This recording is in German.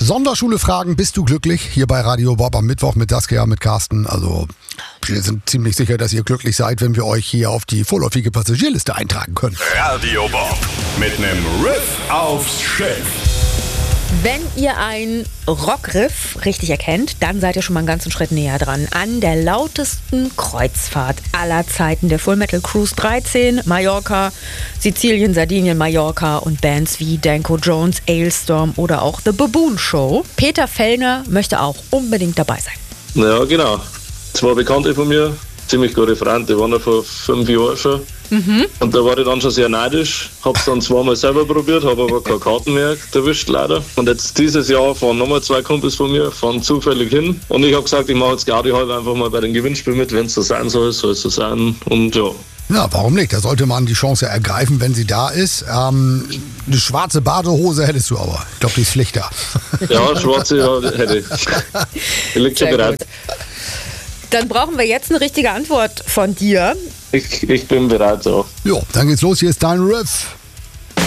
Sonderschule fragen, bist du glücklich? Hier bei Radio Bob am Mittwoch mit Saskia, mit Carsten. Also wir sind ziemlich sicher, dass ihr glücklich seid, wenn wir euch hier auf die vorläufige Passagierliste eintragen können. Radio Bob mit einem Riff aufs Schiff. Wenn ihr ein Rockriff richtig erkennt, dann seid ihr schon mal einen ganzen Schritt näher dran an der lautesten Kreuzfahrt aller Zeiten. Der Full Metal Cruise 13, Mallorca, Sizilien, Sardinien, Mallorca und Bands wie Danko Jones, Ailstorm oder auch The Baboon Show. Peter Fellner möchte auch unbedingt dabei sein. Ja, genau. Zwei Bekannte von mir, ziemlich gute Freunde, die waren ja vor 5 Jahren schon. Und da war ich dann schon sehr neidisch, hab's dann zweimal selber probiert, habe aber keine Karten mehr erwischt leider. Und jetzt dieses Jahr fahren nochmal 2 Kumpels von mir, fahren zufällig hin. Und ich habe gesagt, ich mache jetzt Gaudi halb einfach mal bei den Gewinnspielen mit, wenn es so sein soll, soll es so sein. Und ja. Ja, warum nicht? Da sollte man die Chance ergreifen, wenn sie da ist. Eine schwarze Badehose hättest du aber. Ich glaube, die ist Pflicht da. Ja, schwarze hätte ich. Die liegt schon bereit. Gut. Dann brauchen wir jetzt eine richtige Antwort von dir. Ich bin bereit auch. Jo, dann geht's los. Hier ist dein Riff.